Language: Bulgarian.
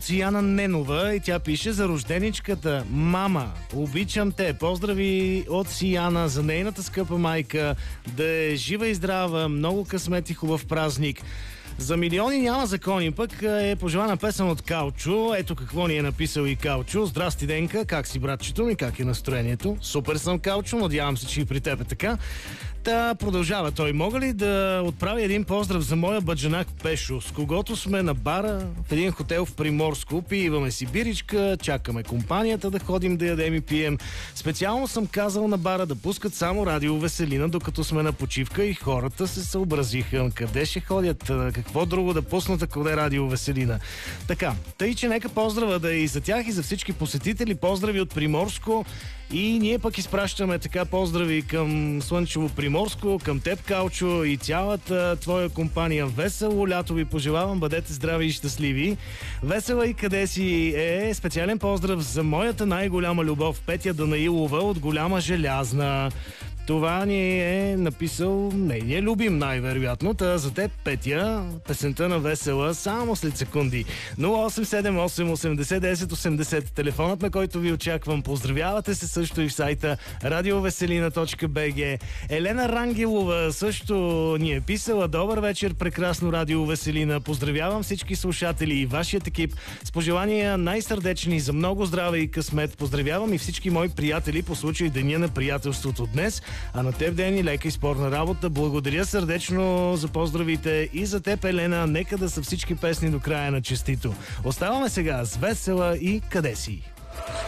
Сияна Ненова и тя пише за рожденичката. Мама, обичам те. Поздрави от Сияна за нейната скъпа майка. Да е жива и здрава, много късмет и хубав празник. За милиони няма закони, пък е пожелана песен от Калчо. Ето какво ни е написал и Калчо. Здрасти, Денка, как си, братчето ми, как е настроението? Супер съм, Калчо, надявам се, че и при теб е така. Та продължава той. Мога ли да отправя един поздрав за моя баджанак Пешо, с когото сме на бара в един хотел в Приморско, пиваме си биричка, чакаме компанията да ходим да ядем и пием. Специално съм казал на бара да пускат само радио Веселина, докато сме на почивка и хората се съобразиха. Къде ще ходят? Какво друго да пуснат, ако не радио Веселина? Така, тъй че нека поздрава да е и за тях, и за всички посетители. Поздрави от Приморско. И ние пък изпращаме така поздрави към Слънчево Приморско, към теб, Калчо, и цялата твоя компания. Весело лято ви пожелавам, бъдете здрави и щастливи. Весела и къде си е специален поздрав за моята най-голяма любов, Петя Данаилова от Голяма Желязна. Това ни е написал нейния любим, най-вероятно. Та за теб, Петя, песента на Весела само след секунди. 0878 80 10 80, телефонът, на който ви очаквам. Поздравявате се също и в сайта radioveselina.bg. Елена Рангелова също ни е писала: добър вечер, прекрасно Радио Веселина. Поздравявам всички слушатели и вашият екип с пожелания най-сърдечни за много здраве и късмет. Поздравявам и всички мои приятели по случай Деня на приятелството днес. А на теб, Дени, лека и спорна работа. Благодаря сърдечно за поздравите и за теб, Елена. Нека да са всички песни до края на честито. Оставаме сега с Весела и къде си.